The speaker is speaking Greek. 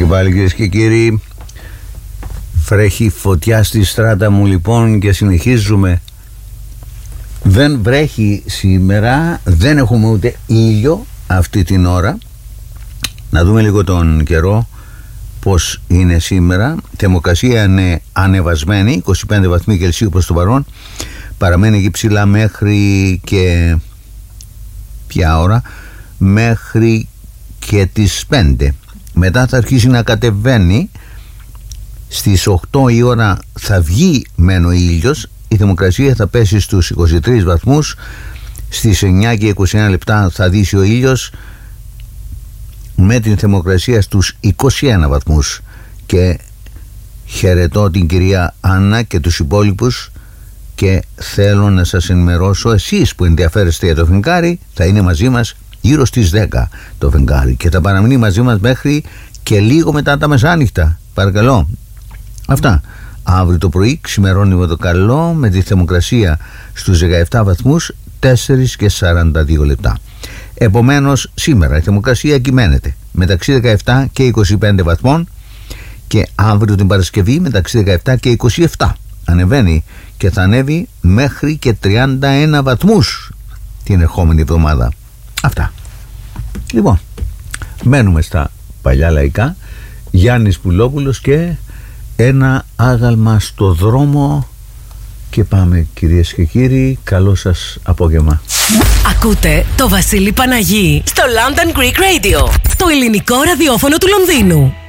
και πάλι, κυρίες και κύριοι. Βρέχει φωτιά στη στράτα μου λοιπόν και συνεχίζουμε. Δεν βρέχει σήμερα, δεν έχουμε ούτε ήλιο αυτή την ώρα. Να δούμε λίγο τον καιρό, πώς είναι σήμερα. Θερμοκρασία είναι ανεβασμένη, 25 βαθμοί Κελσίου προς το παρόν. Παραμένει εκεί ψηλά μέχρι και ποια ώρα? Μέχρι και τις 5. Μετά θα αρχίσει να κατεβαίνει. Στις 8 η ώρα θα βγει μεν ο ήλιος. Η θερμοκρασία θα πέσει στους 23 βαθμούς. Στις 9 και 21 λεπτά θα δύσει ο ήλιος με την θερμοκρασία στους 21 βαθμούς. Και χαιρετώ την κυρία Άννα και τους υπόλοιπους και θέλω να σας ενημερώσω, εσείς που ενδιαφέρεστε για το φεγγάρι, θα είναι μαζί μας γύρω στις 10 το φεγγάρι και θα παραμείνει μαζί μας μέχρι και λίγο μετά τα μεσάνυχτα. Παρακαλώ. Αυτά. Αύριο το πρωί ξημερώνει με το καλό, με τη θερμοκρασία στους 17 βαθμούς, 4 και 42 λεπτά. Επομένως σήμερα η θερμοκρασία κυμαίνεται μεταξύ 17 και 25 βαθμών και αύριο την Παρασκευή μεταξύ 17 και 27. Ανεβαίνει και θα ανέβει μέχρι και 31 βαθμούς την ερχόμενη εβδομάδα. Αυτά. Λοιπόν, μένουμε στα παλιά λαϊκά. Γιάννης Πουλόπουλος και ένα άγαλμα στο δρόμο. Και πάμε, κυρίες και κύριοι. Καλό σας απόγευμα. Ακούτε το Βασίλη Παναγί στο London Greek Radio, το ελληνικό ραδιόφωνο του Λονδίνου.